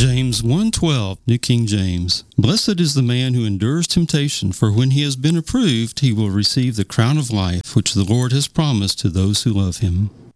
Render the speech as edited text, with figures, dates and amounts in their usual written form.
James 1:12, New King James. Blessed is the man who endures temptation, for when he has been approved, he will receive the crown of life which the Lord has promised to those who love him.